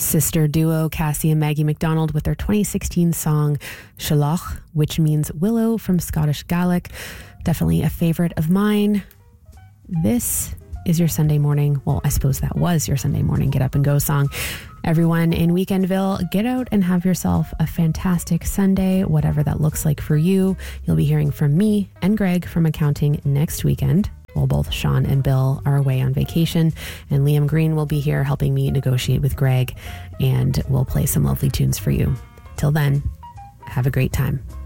Sister duo Cassie and Maggie MacDonald with their 2016 song Shalach, which means willow from Scottish Gaelic. Definitely a favorite of mine. This is your Sunday morning. Well, I suppose that was your Sunday morning Get Up and Go song. Everyone in Weekendville, get out and have yourself a fantastic Sunday, whatever that looks like for you. You'll be hearing from me and Greg from accounting next weekend. While both Sean and Bill are away on vacation, and Liam Green will be here helping me negotiate with Greg, and we'll play some lovely tunes for you. Till then, have a great time.